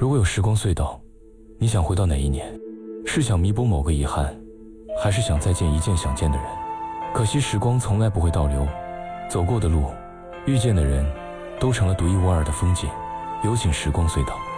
如果有时光隧道，你想回到哪一年？是想弥补某个遗憾，还是想再见一件想见的人？可惜时光从来不会倒流，走过的路，遇见的人，都成了独一无二的风景。有请时光隧道。